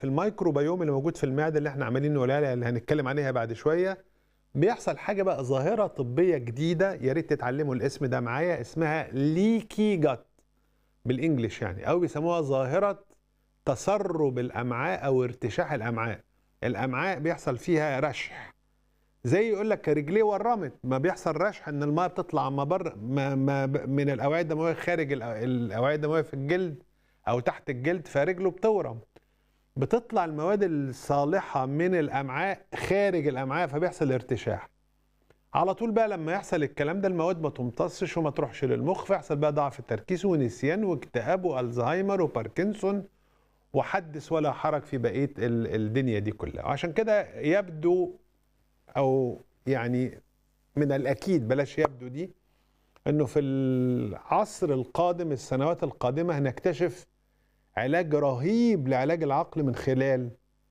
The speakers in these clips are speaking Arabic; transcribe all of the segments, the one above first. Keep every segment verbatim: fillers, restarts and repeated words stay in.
في الميكروبيوم اللي موجود في المعده اللي احنا عمالين نقولها عليها اللي هنتكلم عليها بعد شويه، بيحصل حاجه بقى ظاهره طبيه جديده، يا ريت تتعلموا الاسم ده معايا، اسمها ليكي جات بالانجلش يعني، او بيسموها ظاهره تسرب الامعاء او ارتشاح الامعاء. الامعاء بيحصل فيها رشح، زي يقول لك رجليه ورمت، ما بيحصل رشح ان الماء بتطلع ما بر ما ما من الاوعيه الدمويه خارج الاوعيه الدمويه في الجلد او تحت الجلد، فرجله بتورم، بتطلع المواد الصالحه من الامعاء خارج الامعاء، فبيحصل ارتشاح. على طول بقى لما يحصل الكلام ده المواد ما تمتصش وما تروحش للمخ، فيحصل بقى ضعف التركيز ونسيان واكتئاب والزهايمر وباركنسون وحدث ولا حرج في بقيه الدنيا دي كلها. وعشان كده يبدو او يعني من الاكيد، بلاش يبدو دي، انه في العصر القادم السنوات القادمه هنكتشف علاج رهيب لعلاج العقل من خلال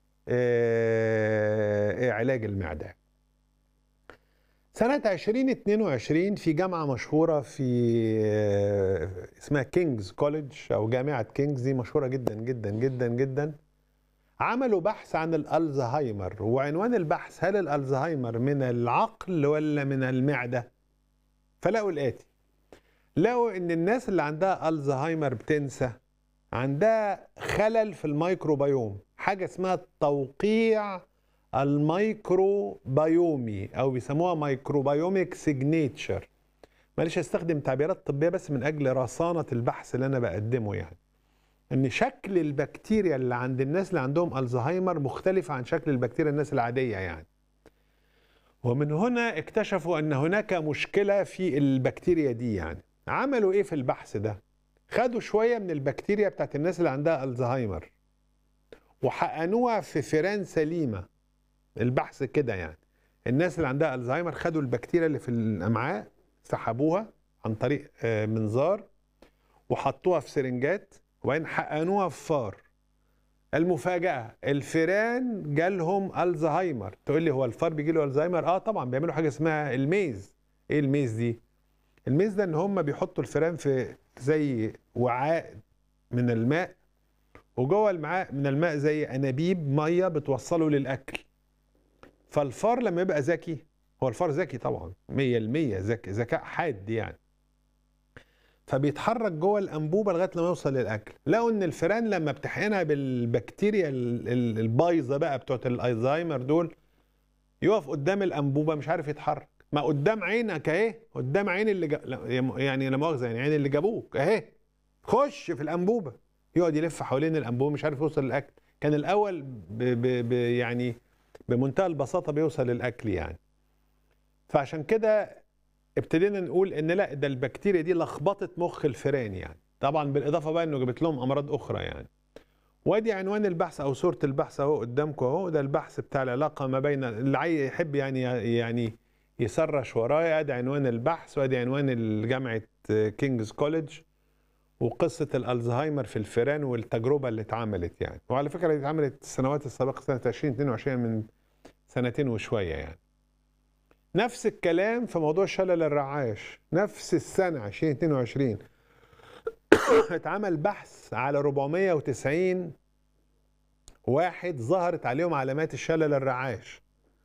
علاج المعده. سنة ألفين واثنين وعشرين في جامعة مشهورة في اسمها كينجز كوليدج أو جامعة كينجز، دي مشهورة جدا جدا جدا جدا، عملوا بحث عن الألزهايمر، وعنوان البحث هل الألزهايمر من العقل ولا من المعدة؟ فلقوا الآتي، لقوا إن الناس اللي عندها ألزهايمر بتنسى، عندها خلل في الميكروبيوم، حاجة اسمها التوقيع الميكروبيومي او بيسموها مايكروبيوميك سيجنيتشر. معلش استخدم تعبيرات طبيه بس من اجل رصانه البحث اللي انا بقدمه، يعني ان شكل البكتيريا اللي عند الناس اللي عندهم الزهايمر مختلف عن شكل البكتيريا الناس العاديه يعني. ومن هنا اكتشفوا ان هناك مشكله في البكتيريا دي. يعني عملوا ايه في البحث ده؟ خدوا شويه من البكتيريا بتاعت الناس اللي عندها الزهايمر وحقنوها في فئران سليمه. البحث كده يعني، الناس اللي عندها الزهايمر خدوا البكتيريا اللي في الامعاء، سحبوها عن طريق منظار وحطوها في سرنجات وبعدين حقنوها في فار. المفاجأة الفئران جالهم الزهايمر. تقول لي هو الفار بيجي له الزهايمر؟ اه طبعا، بيعملوا حاجة اسمها الميز. ايه الميز دي؟ الميز ده ان هم بيحطوا الفئران في زي وعاء من الماء، وجوه المعاء من الماء زي انابيب ميه بتوصله للاكل. فالفار لما يبقى ذكي، هو الفار ذكي طبعا مية بالمية، ذكي ذكاء حاد يعني، فبيتحرك جوه الانبوبه لغايه لما يوصل للاكل. لقوا ان الفئران لما بتحقنها بالبكتيريا البايظه بقى بتوعت الالزهايمر دول، يقف قدام الانبوبه مش عارف يتحرك. ما قدام عينك اهي، قدام عين اللي جا... يعني لا مؤاخذه يعني عين اللي جابوك اهي، خش في الانبوبه، يقعد يلف حوالين الانبوبه مش عارف يوصل للاكل. كان الاول ب... ب... ب... يعني بمنتهى البساطة بيوصل للأكل يعني. فعشان كده ابتدينا نقول إن لا، ده البكتيريا دي لخبطت مخ الفئران يعني، طبعا بالإضافة بقى إنه جابت لهم أمراض أخرى يعني. وادي عنوان البحث أو صورة البحث أهو قدامكم أهو، ده البحث بتاع العلاقة ما بين اللي يحب يعني يعني يسرش ورايا. ادي عنوان البحث وادي عنوان جامعة كينجز كوليدج وقصة الألزهايمر في الفئران والتجربة اللي اتعملت يعني. وعلى فكرة دي اتعملت السنوات السابقة سنة ألفين واثنين وعشرين، من سنتين وشوية يعني. نفس الكلام في موضوع شلل الرعاش، نفس السنة ألفين واثنين وعشرين اتعمل بحث على أربعمية وتسعين واحد ظهرت عليهم علامات الشلل الرعاش،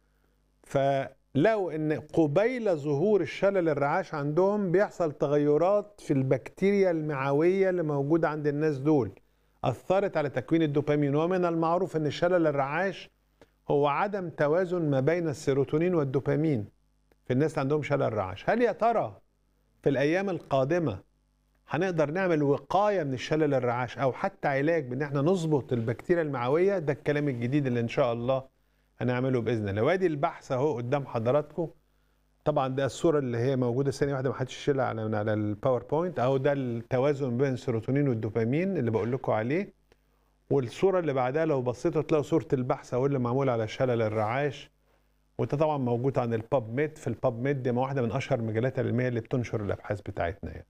فلقوا ان قبيل ظهور الشلل الرعاش عندهم بيحصل تغيرات في البكتيريا المعوية اللي موجودة عند الناس دول، أثرت على تكوين الدوبامين. ومن المعروف ان الشلل الرعاش هو عدم توازن ما بين السيروتونين والدوبامين في الناس اللي عندهم شلل رعاش. هل يا ترى في الأيام القادمة هنقدر نعمل وقاية من الشلل الرعاش أو حتى علاج بأن احنا نظبط البكتيريا المعوية؟ ده الكلام الجديد اللي إن شاء الله هنعمله بإذن الله. وادي البحث أهو قدام حضراتكم. طبعا ده الصورة اللي هي موجودة ثانية واحدة ما حدش يشيلها على على الباوربوينت أهو، ده التوازن بين السيروتونين والدوبامين اللي بقول لكم عليه. والصورة اللي بعدها لو بصيتوا تلاقوا صورة البحث أهو اللي معمول على شلل الرعاش، وده طبعا موجود عن الباب ميد. في الباب ميد دي واحده من اشهر المجلات العلميه اللي بتنشر الابحاث بتاعتنا يعني.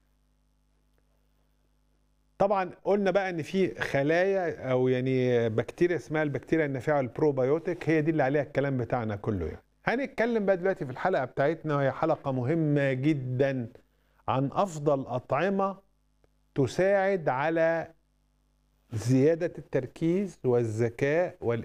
طبعا قلنا بقى ان في خلايا او يعني بكتيريا اسمها البكتيريا النافعه البروبيوتيك، هي دي اللي عليها الكلام بتاعنا كله يعني. هنتكلم بقى دلوقتي في الحلقه بتاعتنا، وهي حلقه مهمه جدا، عن افضل اطعمه تساعد على زيادة التركيز والذكاء وال